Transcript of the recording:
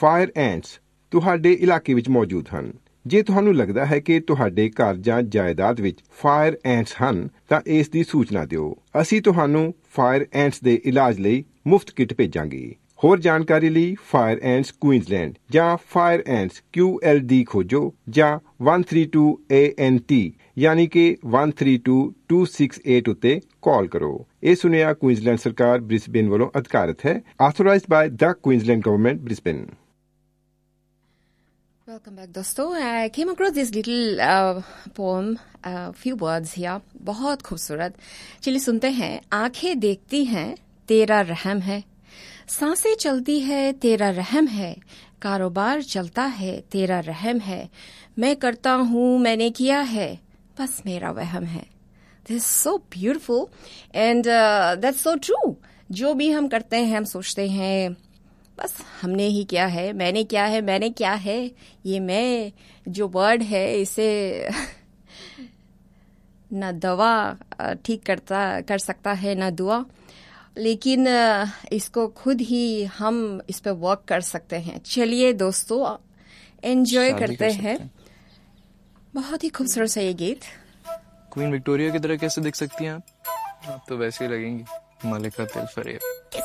Fire ਐਂਟਸ ਤੁਹਾਡੇ ਇਲਾਕੇ ਵਿੱਚ ਮੌਜੂਦ ਹਨ। ਜੇ ਤੁਹਾਨੂੰ ਲੱਗਦਾ ਹੈ ਕਿ ਤੁਹਾਡੇ ਘਰ ਜਾਂ ਜਾਇਦਾਦ ਵਿੱਚ ਫਾਇਰ ਐਂਟਸ ਹਨ ਤਾਂ ਇਸ ਦੀ ਸੂਚਨਾ ਦਿਓ। ਅਸੀਂ ਤੁਹਾਨੂੰ ਫਾਇਰ ਐਂਟਸ ਦੇ ਇਲਾਜ ਲਈ ਮੁਫਤ ਕਿੱਟ ਭੇਜਾਂਗੇ। ਹੋਰ ਜਾਣਕਾਰੀ ਲਈ ਫਾਇਰ ਐਂਟਸ ਕੁਈਨਜ਼ਲੈਂਡ ਜਾਂ ਫਾਇਰ ਐਂਟਸ QLD ਖੋਜੋ ਜਾਂ 132 ANT ਯਾਨੀ ਕਿ 132-268 ਉੱਤੇ ਕਾਲ ਕਰੋ। ਇਹ ਸੁਨੇਹਾ ਕੁਈਨਜ਼ਲੈਂਡ ਸਰਕਾਰ ਬ੍ਰਿਸਬੇਨ ਵੱਲੋਂ ਅਧਿਕਾਰਤ ਹੈ। ਆਥੋਰਾਈਜ਼ਡ ਬਾय ਦ Queensland government Brisbane. Welcome back दोस्तों। I came across this little poem, few words here, बहुत खूबसूरत। चलिए सुनते हैं। आंखें देखती हैं तेरा रहम है, सांसें चलती है तेरा रहम है, कारोबार चलता है तेरा रहम है, मैं करता हूँ मैंने किया है बस मेरा वहम है। This is so beautiful and that's so true। जो भी हम करते हैं हम सोचते हैं बस हमने ही क्या है, मैंने क्या है, मैंने क्या है। ये मैं जो वर्ड है इसे न दवा ठीक कर सकता है न दुआ, लेकिन इसको खुद ही हम इस पे वर्क कर सकते हैं। चलिए दोस्तों एंजॉय करते हैं। बहुत ही खूबसूरत सा ये गीत। क्वीन विक्टोरिया की तरह कैसे दिख सकती हैं आप तो वैसे ही लगेंगी मलिका तिल फरेब।